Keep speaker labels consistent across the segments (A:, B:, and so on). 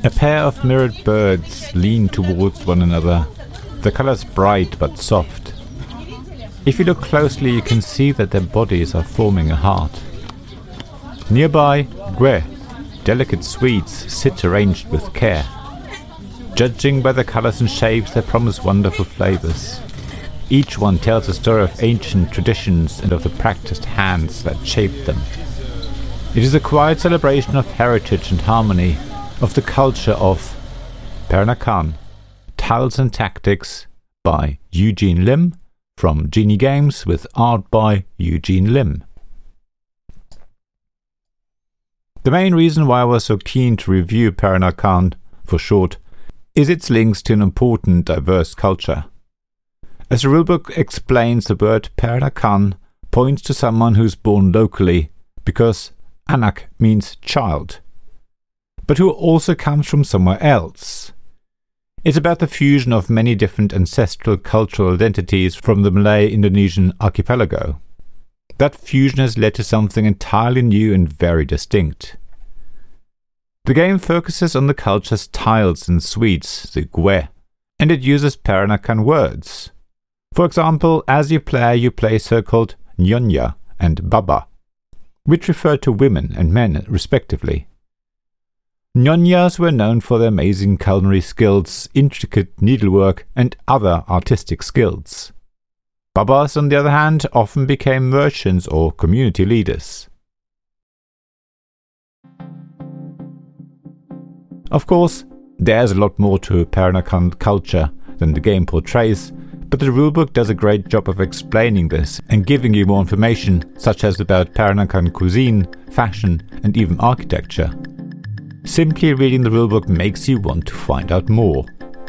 A: A pair of mirrored birds lean towards one another, the colors bright but soft. If you look closely, you can see that their bodies are forming a heart. Nearby, Gwe, delicate sweets, sit arranged with care. Judging by the colors and shapes, they promise wonderful flavors. Each one tells a story of ancient traditions and of the practiced hands that shaped them. It is a quiet celebration of heritage and harmony, of the culture of Pernakan, Tiles and Tactics by Eugene Lim, from Genie Games, with art by Eugene Lim. The main reason why I was so keen to review Pernakan, for short, is its links to an important diverse culture. As the rulebook explains, the word Pernakan points to someone who's born locally, because Anak means child, but who also comes from somewhere else. It's about the fusion of many different ancestral cultural identities from the Malay-Indonesian archipelago. That fusion has led to something entirely new and very distinct. The game focuses on the culture's tiles and sweets, the Gwe, and it uses Peranakan words. For example, as you play so-called Nyonya and Baba, which refer to women and men respectively. Nyonyas were known for their amazing culinary skills, intricate needlework, and other artistic skills. Babas, on the other hand, often became merchants or community leaders. Of course, there's a lot more to Peranakan culture than the game portrays, but the rulebook does a great job of explaining this and giving you more information, such as about Peranakan cuisine, fashion, and even architecture. Simply reading the rulebook makes you want to find out more.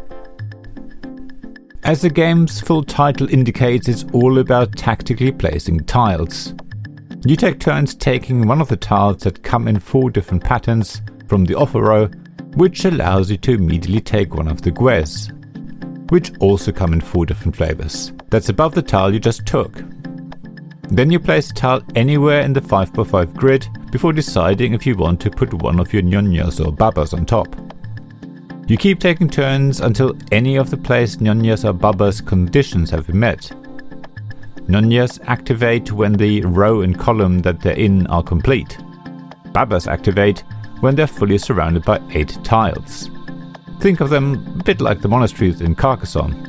A: As the game's full title indicates, it's all about tactically placing tiles. You take turns taking one of the tiles that come in 4 different patterns from the offer row, which allows you to immediately take one of the Gwes, which also come in 4 different flavors. That's above the tile you just took. Then you place the tile anywhere in the 5x5 grid before deciding if you want to put one of your Nyonyas or Babas on top. You keep taking turns until any of the placed Nyonyas or Babas conditions have been met. Nyonyas activate when the row and column that they're in are complete. Babas activate when they're fully surrounded by 8 tiles. Think of them a bit like the monasteries in Carcassonne.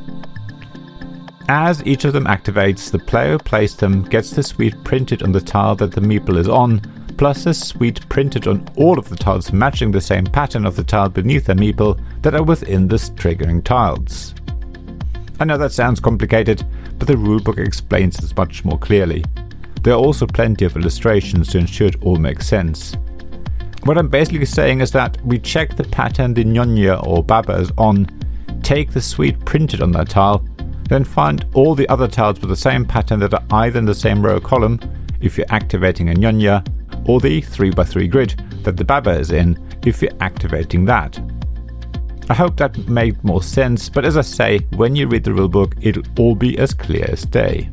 A: As each of them activates, the player who placed them gets the sweet printed on the tile that the meeple is on, plus a sweet printed on all of the tiles matching the same pattern of the tile beneath the meeple that are within the triggering tiles. I know that sounds complicated, but the rulebook explains this much more clearly. There are also plenty of illustrations to ensure it all makes sense. What I'm basically saying is that we check the pattern the Nyonya or Baba is on, take the sweet printed on that tile, then find all the other tiles with the same pattern that are either in the same row or column if you're activating a Nyonya, or the 3x3 grid that the Baba is in if you're activating that. I hope that made more sense, but as I say, when you read the rulebook, it'll all be as clear as day.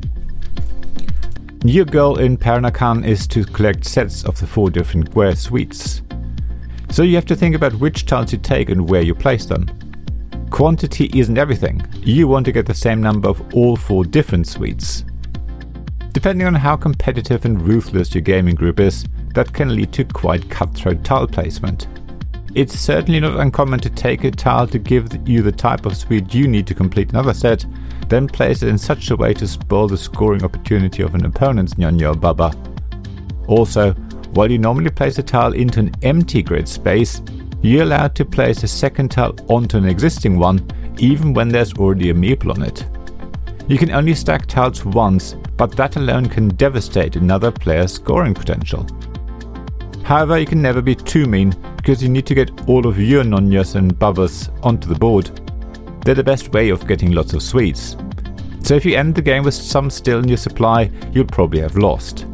A: Your goal in Peranakan is to collect sets of the 4 different Gwe sweets. So you have to think about which tiles you take and where you place them. Quantity isn't everything. You want to get the same number of all 4 different sweets. Depending on how competitive and ruthless your gaming group is, that can lead to quite cutthroat tile placement. It's certainly not uncommon to take a tile to give you the type of sweet you need to complete another set, then place it in such a way to spoil the scoring opportunity of an opponent's Nyonya or Baba. Also, while you normally place a tile into an empty grid space, you're allowed to place a second tile onto an existing one, even when there's already a meeple on it. You can only stack tiles once, but that alone can devastate another player's scoring potential. However, you can never be too mean, because you need to get all of your Nyonyas and Babas onto the board. They're the best way of getting lots of sweets. So if you end the game with some still in your supply, you'll probably have lost.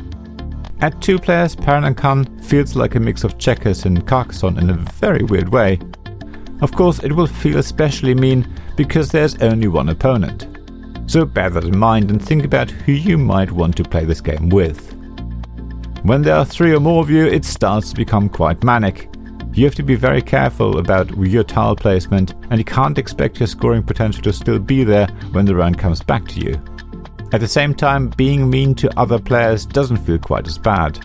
A: At 2 players, Peranakan feels like a mix of checkers and Carcassonne in a very weird way. Of course, it will feel especially mean because there's only one opponent. So bear that in mind and think about who you might want to play this game with. When there are 3 or more of you, it starts to become quite manic. You have to be very careful about your tile placement, and you can't expect your scoring potential to still be there when the round comes back to you. At the same time, being mean to other players doesn't feel quite as bad.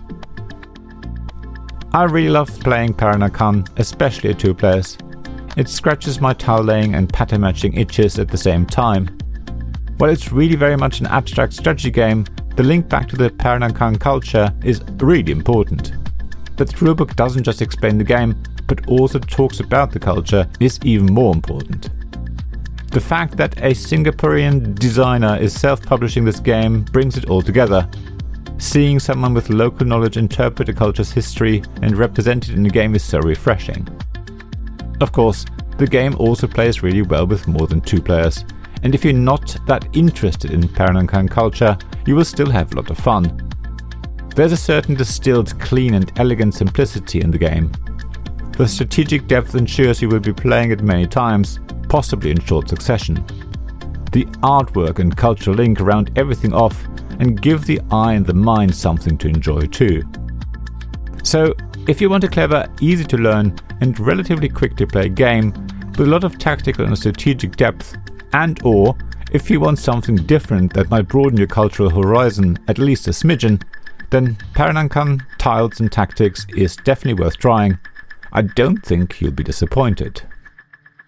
A: I really love playing Peranakan, especially at 2 players. It scratches my tile laying and pattern matching itches at the same time. While it's really very much an abstract strategy game, the link back to the Peranakan culture is really important. That the rulebook doesn't just explain the game, but also talks about the culture is even more important. The fact that a Singaporean designer is self-publishing this game brings it all together. Seeing someone with local knowledge interpret a culture's history and represent it in the game is so refreshing. Of course, the game also plays really well with more than 2 players, and if you're not that interested in Peranakan culture, you will still have a lot of fun. There's a certain distilled, clean and elegant simplicity in the game. The strategic depth ensures you will be playing it many times, possibly in short succession. The artwork and cultural link round everything off and give the eye and the mind something to enjoy too. So, if you want a clever, easy to learn and relatively quick to play game with a lot of tactical and strategic depth, and/or if you want something different that might broaden your cultural horizon at least a smidgen, then Peranakan Tiles and Tactics is definitely worth trying. I don't think you'll be disappointed.